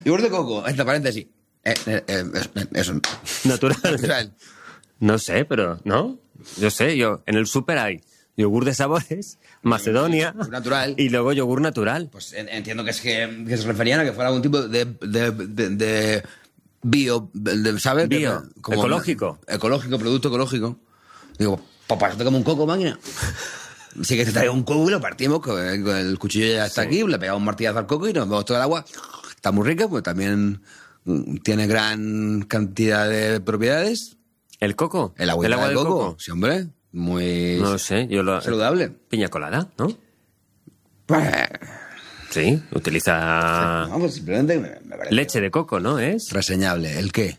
Yogur de coco, entre paréntesis. Eso. Natural. No sé, pero ¿no? Yo sé, en el súper hay yogur de sabores, Macedonia, natural. Y luego yogur natural. Pues entiendo que se referían a que fuera algún tipo de bio, ¿sabes? Bio, como ecológico. Ecológico, producto ecológico. Digo, pues pásate como un coco, máquina. Sí que te trae un coco y lo partimos, con el cuchillo ya está aquí, le pegamos un martillazo al coco y nos vemos todo el agua. Está muy rica, pues también tiene gran cantidad de propiedades. ¿El coco? El agua de coco. Sí, hombre. Muy... No lo sé. Saludable. Piña colada, ¿no? Pues... Sí, utiliza... No, pues simplemente me parece... Leche de coco, ¿no es? Reseñable. ¿El qué?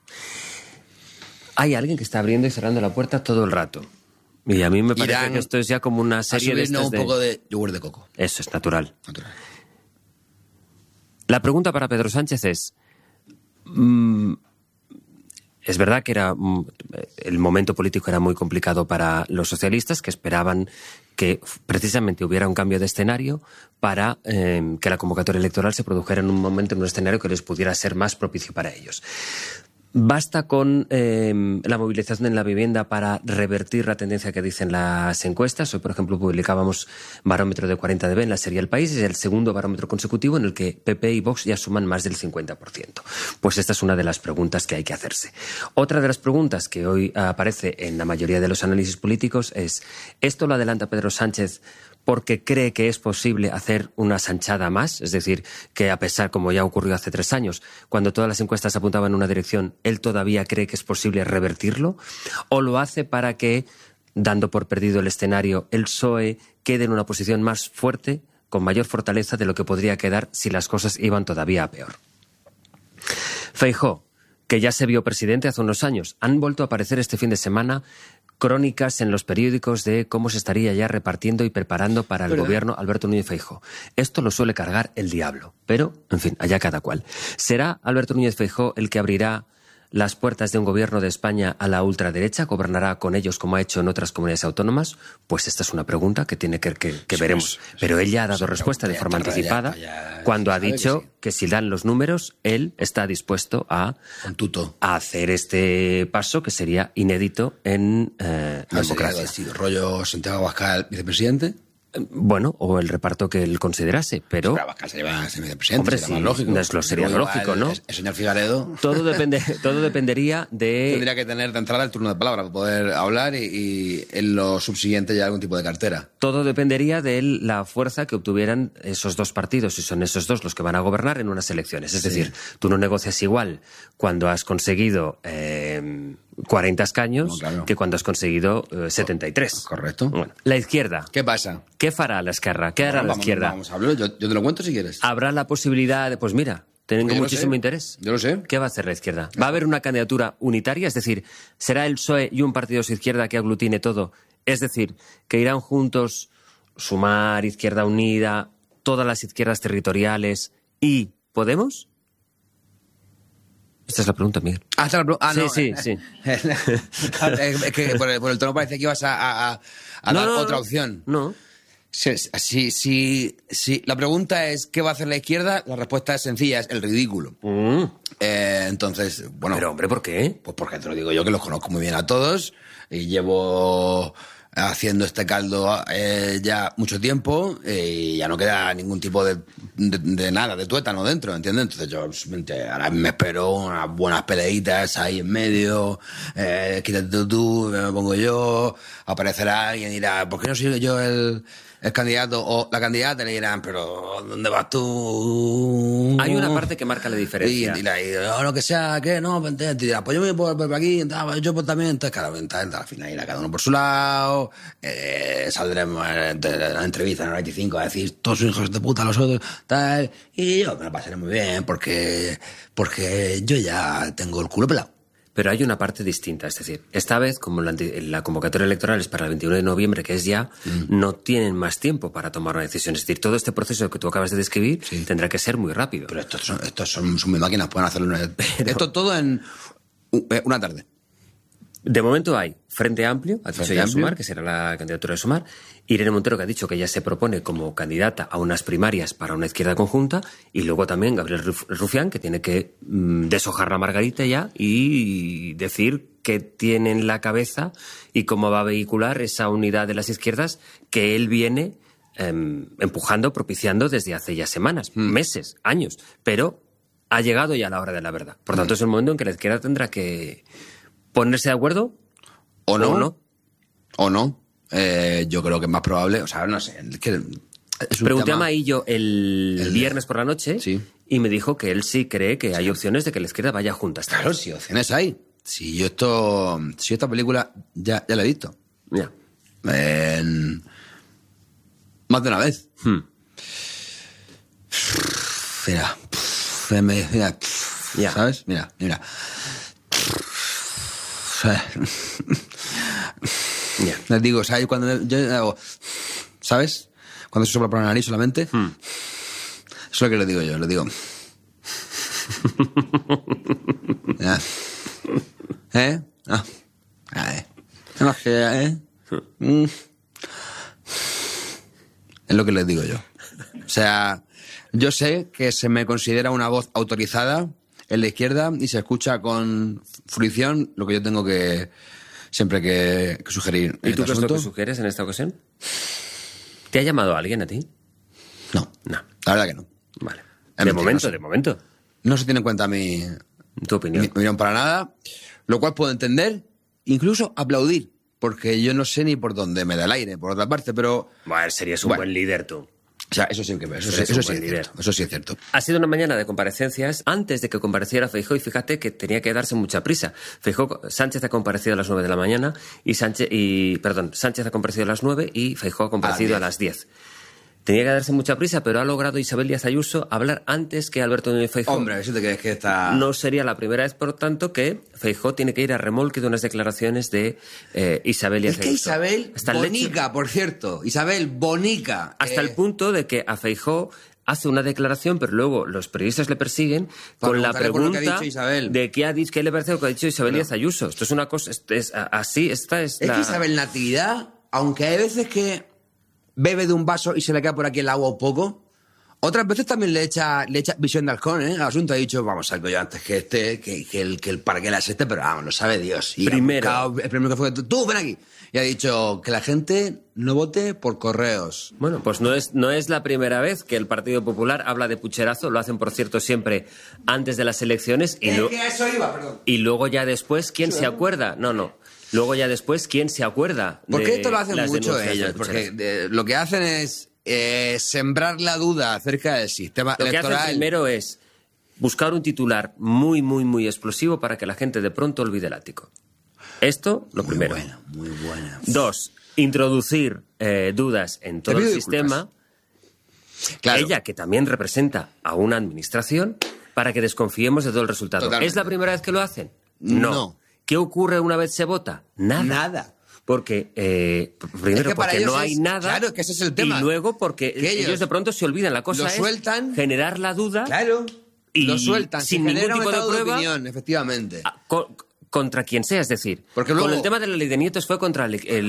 Hay alguien que está abriendo y cerrando la puerta todo el rato. Y a mí me parece que esto es ya como una serie de... un poco de yogur de coco. Eso es natural. La pregunta para Pedro Sánchez es... es verdad que el momento político era muy complicado para los socialistas, que esperaban que precisamente hubiera un cambio de escenario para que la convocatoria electoral se produjera en un momento, en un escenario que les pudiera ser más propicio para ellos. ¿Basta con la movilización en la vivienda para revertir la tendencia que dicen las encuestas? Hoy, por ejemplo, publicábamos barómetro de 40 dB en la serie El País. Es el segundo barómetro consecutivo en el que PP y Vox ya suman más del 50%. Pues esta es una de las preguntas que hay que hacerse. Otra de las preguntas que hoy aparece en la mayoría de los análisis políticos es: ¿esto lo adelanta Pedro Sánchez porque cree que es posible hacer una sanchada más? Es decir, que a pesar, como ya ocurrió hace 3 años, cuando todas las encuestas apuntaban en una dirección, él todavía cree que es posible revertirlo. ¿O lo hace para que, dando por perdido el escenario, el PSOE quede en una posición más fuerte, con mayor fortaleza de lo que podría quedar si las cosas iban todavía a peor? Feijóo, que ya se vio presidente hace unos años, han vuelto a aparecer este fin de semana crónicas en los periódicos de cómo se estaría ya repartiendo y preparando para el gobierno Alberto Núñez Feijóo. Esto lo suele cargar el diablo, pero, en fin, allá cada cual. ¿Será Alberto Núñez Feijóo el que abrirá las puertas de un gobierno de España a la ultraderecha? ¿Gobernará con ellos como ha hecho en otras comunidades autónomas? Pues esta es una pregunta que veremos. Pero él ya ha dado respuesta de forma anticipada cuando ha dicho que si dan los números, él está dispuesto a hacer este paso que sería inédito en la democracia. ¿Rollo Santiago Abascal, vicepresidente? Bueno, o el reparto que él considerase, pero... Pero Abascal se lleva a ser vicepresidente, hombre, sería más lógico. Sería lógico, ¿no? El señor Figaredo... Todo dependería de... Tendría que tener de entrada el turno de palabra para poder hablar y en lo subsiguiente ya algún tipo de cartera. Todo dependería de la fuerza que obtuvieran esos dos partidos, y son esos dos los que van a gobernar en unas elecciones. Es decir, tú no negocias igual cuando has conseguido 40 escaños que cuando has conseguido 73. Correcto. Bueno, la izquierda. ¿Qué pasa? ¿Qué fará la Esquerra? ¿Qué hará la izquierda? Vamos a hablar, yo te lo cuento si quieres. Habrá la posibilidad de, pues mira, tengo muchísimo interés. Yo lo sé. ¿Qué va a hacer la izquierda? ¿Va a haber una candidatura unitaria? Es decir, ¿será el PSOE y un partido de izquierda que aglutine todo? Es decir, que irán juntos Sumar, Izquierda Unida, todas las izquierdas territoriales y ¿Podemos? Esta es la pregunta, Miguel. No. Sí. Es que por el tono parece que ibas a dar otra opción. No. Si la pregunta es ¿qué va a hacer la izquierda? La respuesta es sencilla, es el ridículo. Entonces, bueno... Pero, hombre, ¿por qué? Pues porque te lo digo yo, que los conozco muy bien a todos y llevo haciendo este caldo ya mucho tiempo y ya no queda ningún tipo de nada, de tuétano dentro, ¿entiendes? Entonces yo ahora me espero unas buenas peleitas ahí en medio, quítate tú, me pongo yo, aparecerá alguien y dirá, ¿por qué no soy yo el candidato o la candidata? Le dirán, pero ¿dónde vas tú? Hay una parte que marca la diferencia. Y lo que sea, ¿qué? No, pues dirá, pues yo me voy por aquí, yo pues también, entonces claro, al final irá cada uno por su lado, saldremos en la entrevista en el 95 a decir, todos son hijos de puta los otros, tal, y yo me lo pasaré muy bien porque yo ya tengo el culo pelado. Pero hay una parte distinta, es decir, esta vez, como la convocatoria electoral es para el 21 de noviembre, que es ya, no tienen más tiempo para tomar una decisión. Es decir, todo este proceso que tú acabas de describir tendrá que ser muy rápido. Pero estos son muy máquinas, pueden hacerlo esto todo en una tarde. De momento hay Frente Amplio, ha dicho Frente ya Amplio. Sumar, que será la candidatura de Sumar. Irene Montero, que ha dicho que ella se propone como candidata a unas primarias para una izquierda conjunta. Y luego también Gabriel Rufián, que tiene que deshojar la margarita ya y decir qué tiene en la cabeza y cómo va a vehicular esa unidad de las izquierdas que él viene empujando, propiciando desde hace ya semanas, meses, años. Pero ha llegado ya la hora de la verdad. Por tanto, es el momento en que la izquierda tendrá que ponerse de acuerdo ¿O no? o no. ¿O no? Yo creo que es más probable, o sea, no sé. Es que es un Pregunté tema... a Maillo el viernes por la noche Sí. y me dijo que él sí cree que hay opciones de que la izquierda vaya junta. Claro, si opciones hay. Si esta película ya la he visto. Ya. Más de una vez. Mira, Ya. ¿sabes? Mira. Ya. Les digo, o sea, yo cuando yo hago, ¿sabes? Cuando se sopla por la nariz solamente. Eso es lo que le digo yo, le digo. Ya. No sé, Es lo que les digo yo. O sea, yo sé que se me considera una voz autorizada en la izquierda y se escucha con fruición lo que yo tengo que siempre que sugerir. ¿Y en tú este qué es lo que asunto. sugieres en esta ocasión? ¿Te ha llamado alguien a ti? No, No. la verdad que no. Vale. Es De mentira, momento, no sé. de momento. No se tiene en cuenta mi Tu opinión. opinión para nada, lo cual puedo entender, incluso aplaudir, porque yo no sé ni por dónde me da el aire, por otra parte, pero... Bueno, serías un Bueno. buen líder tú. O sea, eso sí que eso Eres sí un es buen líder. cierto. Eso sí es cierto. Ha sido una mañana de comparecencias antes de que compareciera Feijóo y fíjate que tenía que darse mucha prisa. Sánchez ha comparecido a las 9 de la mañana Sánchez ha comparecido a las 9 y Feijóo ha comparecido a las 10. Tenía que darse mucha prisa, pero ha logrado Isabel Díaz Ayuso hablar antes que Alberto Núñez Feijóo. Hombre, ¿eso te crees que está...? No sería la primera vez, por tanto, que Feijóo tiene que ir a remolque de unas declaraciones de Isabel Díaz Es que Ayuso. Isabel Hasta el hecho- Bonica, por cierto. Isabel Bonica. hasta el punto de que a Feijóo hace una declaración, pero luego los periodistas le persiguen Para con la preguntarle por lo que ha pregunta dicho Isabel. de qué le parece lo que ha dicho Isabel Díaz Ayuso. Esto es una cosa, así, esta es Es la... que Isabel Natividad, aunque hay veces que bebe de un vaso y se le cae por aquí el agua un poco, otras veces también le echa visión de halcón, al asunto. Ha dicho, vamos, salgo yo antes que el paraquedas pero vamos, lo sabe Dios. Y Primero. el primero que fue, tú, ven aquí. Y ha dicho que la gente no vote por correos. Bueno, pues no es la primera vez que el Partido Popular habla de pucherazo, lo hacen, por cierto, siempre antes de las elecciones y, Que a eso iba, perdón. y luego ya después, ¿quién se acuerda? No. Luego ya después, ¿quién se acuerda? Porque de esto lo hacen las mucho denuncias ellos, de pucherazo? porque lo que hacen es sembrar la duda acerca del sistema Lo que electoral. hacen primero es buscar un titular muy, muy, muy explosivo para que la gente de pronto olvide el ático. Esto, lo primero. Muy buena. 2, introducir dudas en todo pido el disculpas. sistema. Claro. Ella, que también representa a una administración, para que desconfiemos de todo el resultado. Totalmente. ¿Es la primera vez que lo hacen? No. ¿Qué ocurre una vez se vota? Nada. Porque, primero, Es que para porque ellos no hay es- nada. claro, que ese es el tema. Y luego porque Que ellos de pronto se olvidan. La cosa lo es sueltan. generar la duda Claro. Y lo sueltan. sin se ningún genera un tipo de estado prueba. opinión, efectivamente. Contra quien sea. Es decir, Porque luego- con el tema de la ley de nietos fue contra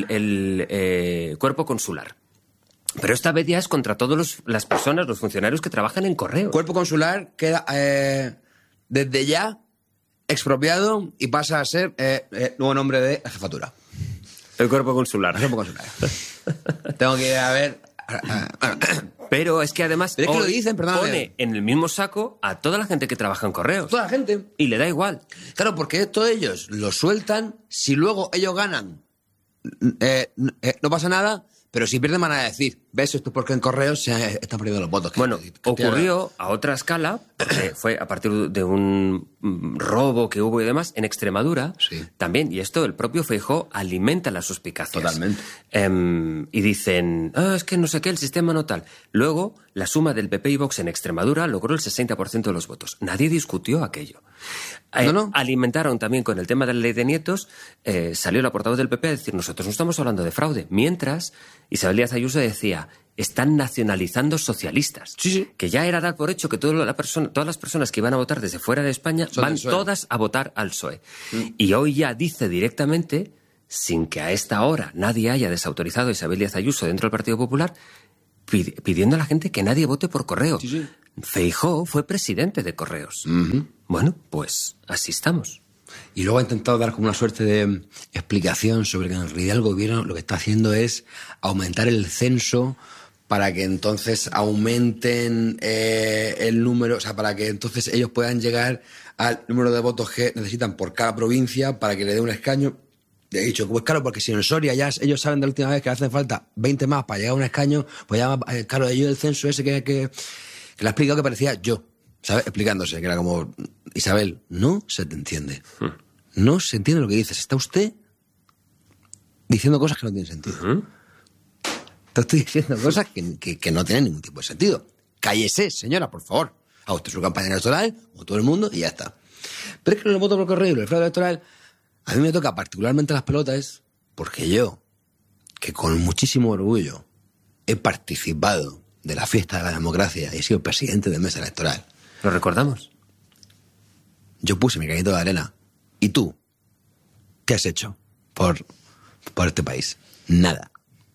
el cuerpo consular. Pero esta vez ya es contra todas las personas, los funcionarios que trabajan en correo. Cuerpo consular queda desde ya expropiado y pasa a ser nuevo nombre de la jefatura. El cuerpo consular. Cuerpo consular. Tengo que ir a ver. Pero es que además Pero es que hoy lo dicen, perdóname. pone en el mismo saco a toda la gente que trabaja en correos. Toda la gente. Y le da igual. Claro, porque esto ellos lo sueltan. Si luego ellos ganan, no pasa nada. Pero si pierden van a decir, ¿ves? Esto es porque en correos se están perdiendo los votos. Bueno, ocurrió a otra escala, porque fue a partir de un robo que hubo y demás, en Extremadura Sí. también. Y esto, el propio Feijóo alimenta las suspicacias. Totalmente. Y dicen, es que no sé qué, el sistema no tal. Luego, la suma del PP y Vox en Extremadura logró el 60% de los votos. Nadie discutió aquello. No. Alimentaron también con el tema de la ley de nietos, salió la portavoz del PP a decir, nosotros no estamos hablando de fraude. Mientras, Isabel Díaz Ayuso decía, sea, están nacionalizando socialistas. Sí. Que ya era dar por hecho que todas las personas que iban a votar desde fuera de España van todas a votar al PSOE. Y hoy ya dice directamente, sin que a esta hora nadie haya desautorizado a Isabel Díaz Ayuso dentro del Partido Popular, pidiendo a la gente que nadie vote por correo. Sí. Feijóo fue presidente de Correos. Bueno, pues así estamos. Y luego ha intentado dar como una suerte de explicación sobre que en realidad el gobierno lo que está haciendo es aumentar el censo para que entonces aumenten el número, o sea, para que entonces ellos puedan llegar al número de votos que necesitan por cada provincia para que le dé un escaño. He dicho, pues claro, porque si en Soria ya ellos saben de la última vez que hacen falta 20 más para llegar a un escaño, pues ya, claro, ellos el censo ese que le ha explicado que parecía yo, ¿sabes? Explicándose, que era como, Isabel, no se te entiende. No se entiende lo que dices. Está usted diciendo cosas que no tienen sentido. Te estoy diciendo cosas que no tienen ningún tipo de sentido. Cállese, señora, por favor. Haga usted su campaña electoral, como todo el mundo, y ya está. Pero es que el voto por correo y el fraude electoral, a mí me toca particularmente las pelotas, porque yo, que con muchísimo orgullo he participado de la fiesta de la democracia y he sido presidente de mesa electoral. ¿Lo recordamos? Yo puse mi granito de arena. ¿Y tú? ¿Qué has hecho por este país? Nada.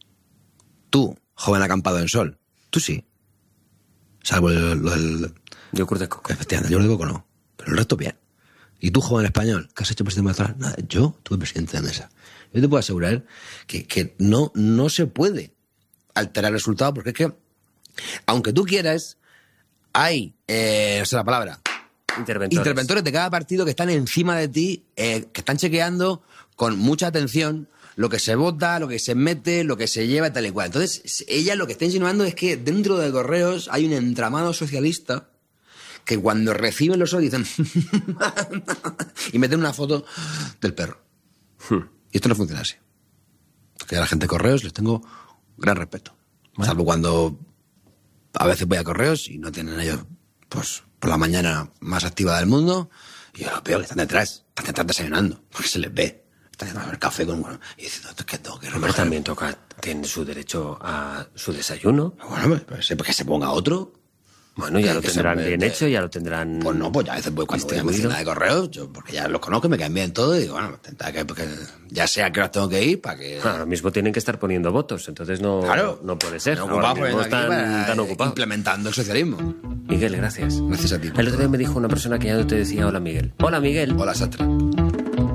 Tú, joven acampado en sol, tú sí. Salvo el yogur de coco. Efectivamente, el yogur de coco no. Pero el resto bien. ¿Y tú, joven español, qué has hecho presidente electoral? Nada. Yo tuve presidente de mesa. Yo te puedo asegurar que no se puede alterar el resultado, porque es que, aunque tú quieras, hay, no sé la palabra, interventores de cada partido que están encima de ti, que están chequeando con mucha atención lo que se vota, lo que se mete, lo que se lleva, tal y cual. Entonces, ella lo que está insinuando es que dentro de Correos hay un entramado socialista que cuando reciben los dicen y meten una foto del perro. Y esto no funciona así. Porque a la gente de Correos les tengo gran respeto. Bueno. Salvo cuando a veces voy a Correos y no tienen ellos, pues, por la mañana más activa del mundo, y yo lo veo que están detrás desayunando, porque se les ve. Están tomando el café con uno y diciendo, es que tengo que recoger. También tiene su derecho a su desayuno. Bueno, pues que se ponga otro. Bueno, ya lo tendrán bien hecho, ya lo tendrán. Pues no, pues ya a veces voy cuando voy a mi oficina de Correos, porque ya los conozco, me caen bien todo, y digo, bueno, porque ya sé a qué horas tengo que ir para que. Ahora mismo tienen que estar poniendo votos, entonces no puede ser. Ahora mismo están tan ocupados. Implementando el socialismo. Miguel, gracias. Gracias a ti. El otro día me dijo una persona que ya no te decía hola Miguel. Hola Miguel. Hola Sastre.